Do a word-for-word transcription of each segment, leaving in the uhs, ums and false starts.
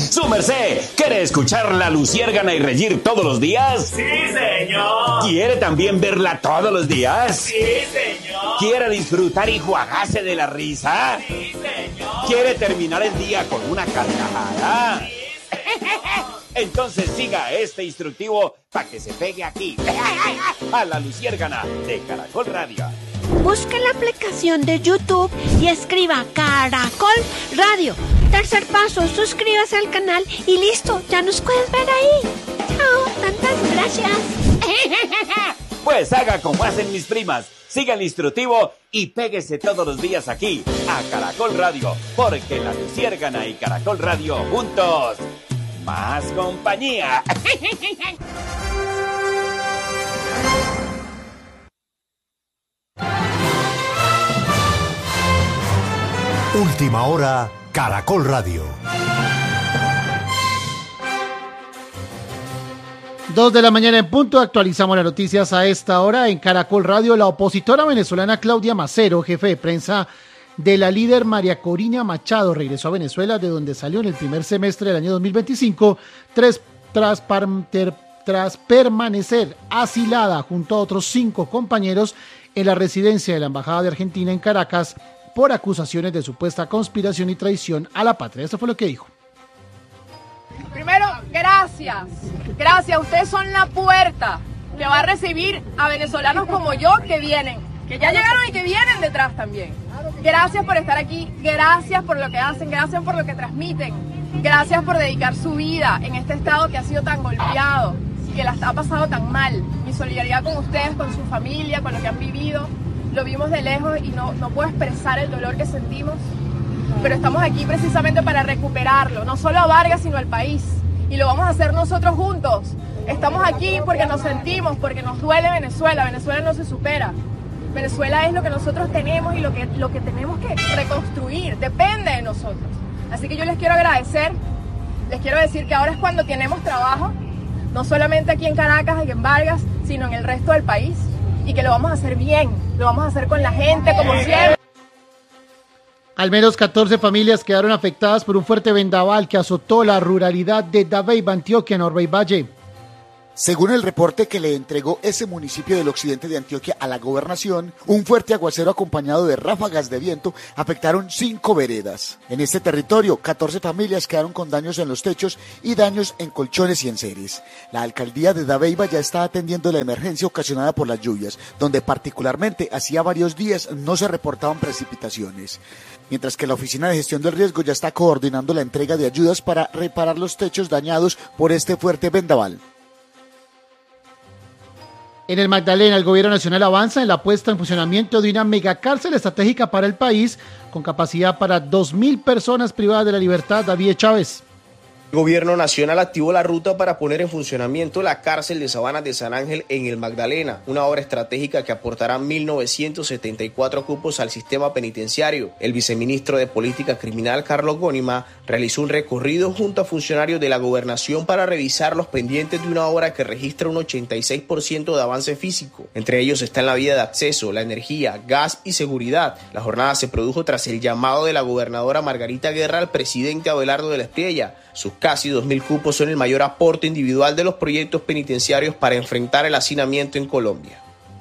¡Su merced! ¿Quiere escuchar la luciérgana y reír todos los días? ¡Sí, señor! ¿Quiere también verla todos los días? ¡Sí, señor! ¿Quiere disfrutar y juagarse de la risa? ¡Sí, señor! ¿Quiere terminar el día con una carcajada? ¡Sí, señor! Entonces siga este instructivo para que se pegue aquí, a la luciérgana de Caracol Radio. Busque la aplicación de YouTube y escriba Caracol Radio. Tercer paso, suscríbase al canal y listo, ya nos puedes ver ahí. Chao, tantas gracias. Pues haga como hacen mis primas. Siga el instructivo y péguese todos los días aquí, a Caracol Radio, porque la luciérgana y Caracol Radio juntos, más compañía. Última hora, Caracol Radio. Dos de la mañana en punto, actualizamos las noticias a esta hora en Caracol Radio. La opositora venezolana Claudia Macero, jefe de prensa de la líder María Corina Machado, regresó a Venezuela, de donde salió en el primer semestre del año dos mil veinticinco, tras, tras, tras permanecer asilada junto a otros cinco compañeros en la residencia de la Embajada de Argentina en Caracas por acusaciones de supuesta conspiración y traición a la patria. Esto fue lo que dijo. Primero, gracias. Gracias, ustedes son la puerta que va a recibir a venezolanos como yo que vienen, que ya llegaron y que vienen detrás también. Gracias por estar aquí, gracias por lo que hacen, gracias por lo que transmiten, gracias por dedicar su vida en este estado que ha sido tan golpeado, que la ha pasado tan mal. Mi solidaridad con ustedes, con su familia, con lo que han vivido. Lo vimos de lejos y no, no puedo expresar el dolor que sentimos, pero estamos aquí precisamente para recuperarlo, no solo a Vargas, sino al país, y lo vamos a hacer nosotros juntos. Estamos aquí porque nos sentimos, porque nos duele Venezuela. Venezuela no se supera. Venezuela es lo que nosotros tenemos y lo que, lo que tenemos que reconstruir, depende de nosotros. Así que yo les quiero agradecer, les quiero decir que ahora es cuando tenemos trabajo, no solamente aquí en Caracas, aquí en Vargas, sino en el resto del país, y que lo vamos a hacer bien, lo vamos a hacer con la gente, como siempre. Al menos catorce familias quedaron afectadas por un fuerte vendaval que azotó la ruralidad de Dabeiba, Antioquia, en Orbey Valle. Según el reporte que le entregó ese municipio del occidente de Antioquia a la gobernación, un fuerte aguacero acompañado de ráfagas de viento afectaron cinco veredas. En este territorio, catorce familias quedaron con daños en los techos y daños en colchones y enseres. La alcaldía de Dabeiba ya está atendiendo la emergencia ocasionada por las lluvias, donde particularmente hacía varios días no se reportaban precipitaciones. Mientras que la Oficina de Gestión del Riesgo ya está coordinando la entrega de ayudas para reparar los techos dañados por este fuerte vendaval. En el Magdalena, el gobierno nacional avanza en la puesta en funcionamiento de una megacárcel estratégica para el país con capacidad para dos mil personas privadas de la libertad. David Chávez. El gobierno nacional activó la ruta para poner en funcionamiento la cárcel de Sabanas de San Ángel en el Magdalena, una obra estratégica que aportará mil novecientos setenta y cuatro cupos al sistema penitenciario. El viceministro de Política Criminal, Carlos Gónima, realizó un recorrido junto a funcionarios de la gobernación para revisar los pendientes de una obra que registra un ochenta y seis por ciento de avance físico. Entre ellos están la vía de acceso, la energía, gas y seguridad. La jornada se produjo tras el llamado de la gobernadora Margarita Guerra al presidente Abelardo de la Espriella. Sus casi dos mil cupos son el mayor aporte individual de los proyectos penitenciarios para enfrentar el hacinamiento en Colombia.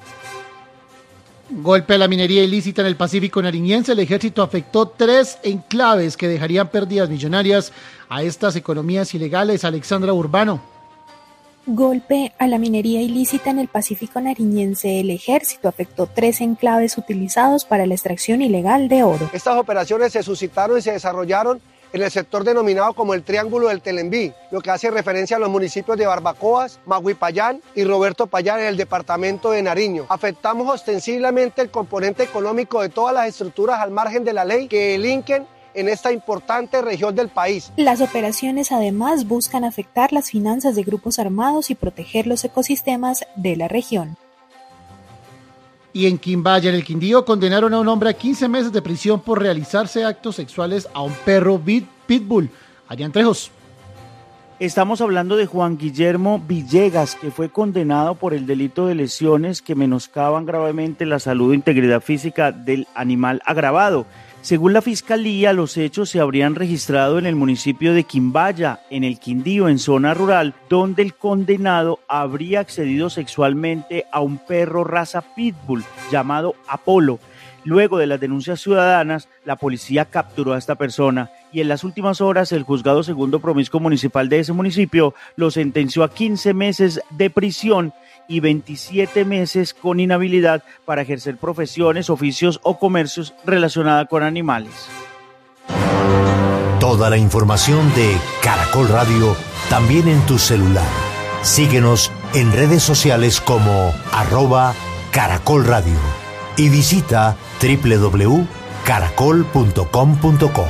Golpe a la minería ilícita en el Pacífico nariñense. El ejército afectó tres enclaves que dejarían pérdidas millonarias a estas economías ilegales. Alexandra Urbano. Golpe a la minería ilícita en el Pacífico nariñense. El ejército afectó tres enclaves utilizados para la extracción ilegal de oro. Estas operaciones se suscitaron y se desarrollaron en el sector denominado como el Triángulo del Telembí, lo que hace referencia a los municipios de Barbacoas, Maguipayán y Roberto Payán en el departamento de Nariño. Afectamos ostensiblemente el componente económico de todas las estructuras al margen de la ley que delinquen en esta importante región del país. Las operaciones además buscan afectar las finanzas de grupos armados y proteger los ecosistemas de la región. Y en Quimbaya, en el Quindío, condenaron a un hombre a quince meses de prisión por realizarse actos sexuales a un perro pitbull. Allá en Trejos. Estamos hablando de Juan Guillermo Villegas, que fue condenado por el delito de lesiones que menoscaban gravemente la salud e integridad física del animal agravado. Según la Fiscalía, los hechos se habrían registrado en el municipio de Quimbaya, en el Quindío, en zona rural, donde el condenado habría accedido sexualmente a un perro raza pitbull llamado Apolo. Luego de las denuncias ciudadanas, la policía capturó a esta persona y en las últimas horas el juzgado segundo promiscuo municipal de ese municipio lo sentenció a quince meses de prisión y veintisiete meses con inhabilidad para ejercer profesiones, oficios o comercios relacionados con animales. Toda la información de Caracol Radio también en tu celular. Síguenos en redes sociales como arroba Caracol Radio y visita doble u doble u doble u punto caracol punto com punto co.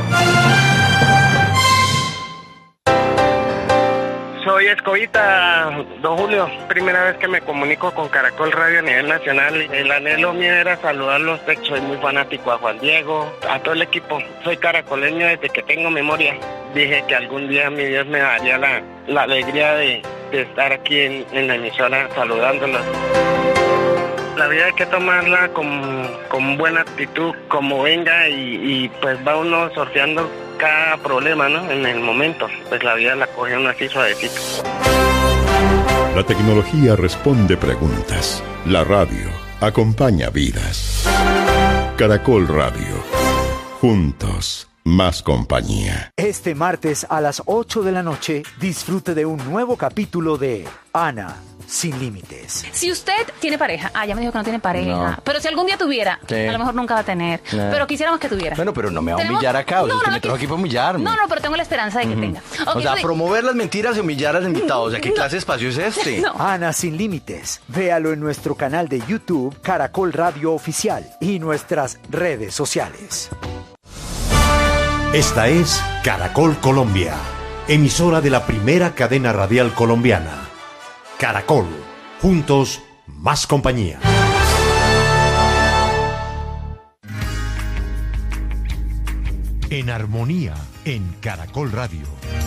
Soy Escobita, don Julio, primera vez que me comunico con Caracol Radio a nivel nacional. El anhelo mío era saludarlos, soy muy fanático a Juan Diego, a todo el equipo. Soy caracoleño desde que tengo memoria. Dije que algún día mi Dios me daría la, la alegría de, de estar aquí en, en la emisora saludándolos. La vida hay que tomarla con, con buena actitud, como venga, y, y pues va uno sorteando cada problema, ¿no? En el momento, pues la vida la coge uno así suavecito. La tecnología responde preguntas. La radio acompaña vidas. Caracol Radio. Juntos, más compañía. Este martes a las ocho de la noche, disfrute de un nuevo capítulo de Ana Sin Límites. Si usted tiene pareja, ah, ya me dijo que no tiene pareja, No. pero si algún día tuviera, Sí. a lo mejor nunca va a tener, No. pero quisiéramos que tuviera. Bueno, pero no me va a Tenemos- humillar acá, o sea, No, usted no, me trajo aquí- aquí para humillarme. No, no, pero tengo la esperanza de que tenga. Ok, O sea, pues- promover las mentiras y humillar al invitado, o sea, ¿qué clase de espacio es este? Ana Sin Límites. Véalo en nuestro canal de YouTube, Caracol Radio Oficial, y nuestras redes sociales. Esta es Caracol Colombia, emisora de la primera cadena radial colombiana. Caracol, juntos, más compañía. En armonía, en Caracol Radio.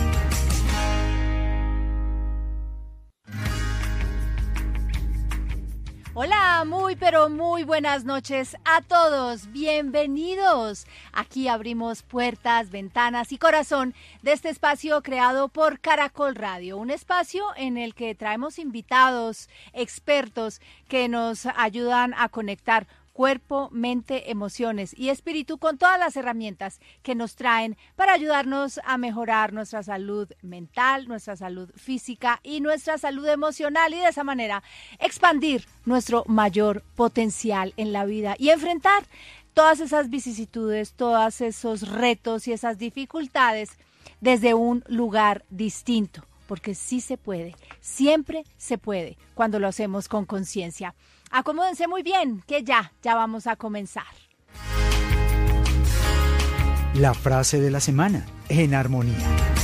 Hola, muy pero muy buenas noches a todos. Bienvenidos. Aquí abrimos puertas, ventanas y corazón de este espacio creado por Caracol Radio, un espacio en el que traemos invitados, expertos que nos ayudan a conectar cuerpo, mente, emociones y espíritu con todas las herramientas que nos traen para ayudarnos a mejorar nuestra salud mental, nuestra salud física y nuestra salud emocional, y de esa manera expandir nuestro mayor potencial en la vida y enfrentar todas esas vicisitudes, todos esos retos y esas dificultades desde un lugar distinto, porque sí se puede, siempre se puede cuando lo hacemos con conciencia. Acomódense muy bien, que ya, ya vamos a comenzar. La frase de la semana, en armonía.